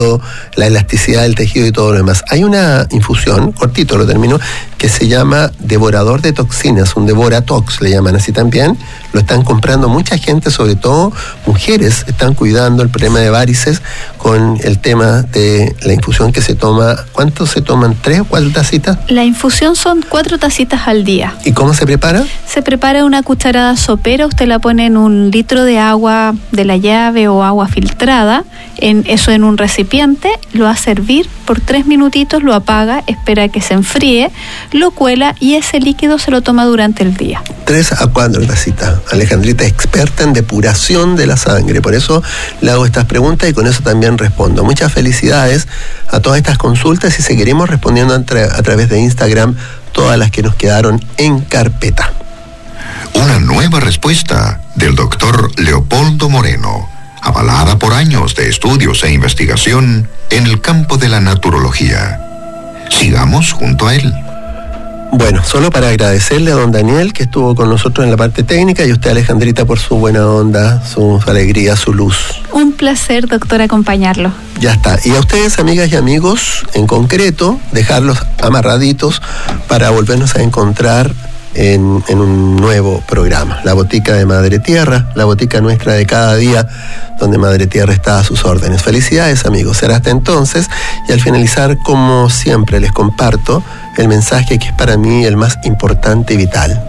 la elasticidad del tejido y todo lo demás. Hay una infusión, cortito lo termino, que se llama devorador de toxinas, un devoratox le llaman así también. Lo están comprando mucha gente, sobre todo mujeres, están cuidando el problema de varices con el tema de la infusión que se toma. ¿Cuánto se toman? ¿3 o 4 tacitas? La infusión son 4 tacitas al día. ¿Y cómo se prepara? Se prepara una cucharada sopera, usted la pone en 1 litro de agua de la llave o agua filtrada, eso en un recipiente, lo va a servir por 3 minutitos, lo apaga, espera que se enfríe, lo cuela y ese líquido se lo toma durante el día. 3 a 4 tacitas. Alejandrita es experta en depuración de la sangre, por eso le hago estas preguntas y con eso también respondo. Muchas felicidades a todas estas consultas y seguiremos respondiendo a través de Instagram todas las que nos quedaron en carpeta. Una nueva respuesta del doctor Leopoldo Moreno, avalada por años de estudios e investigación en el campo de la naturología. Sigamos junto a él. Bueno, solo para agradecerle a don Daniel que estuvo con nosotros en la parte técnica y a usted, Alejandrita, por su buena onda, su alegría, su luz. Un placer, doctor, acompañarlo. Ya está. Y a ustedes, amigas y amigos, en concreto, dejarlos amarraditos para volvernos a encontrar en un nuevo programa, La Botica de Madre Tierra, la botica nuestra de cada día, donde Madre Tierra está a sus órdenes. Felicidades, amigos, será hasta entonces, y al finalizar, como siempre, les comparto el mensaje que es para mí el más importante y vital.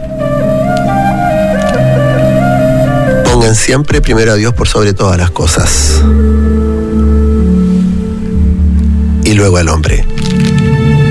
Pongan siempre primero a Dios por sobre todas las cosas, y luego al hombre.